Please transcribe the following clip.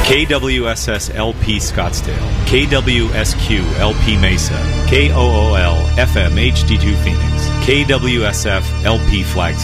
KWSS LP Scottsdale, KWSQ LP Mesa, KOOL FM HD2 Phoenix, KWSF LP Flagstaff.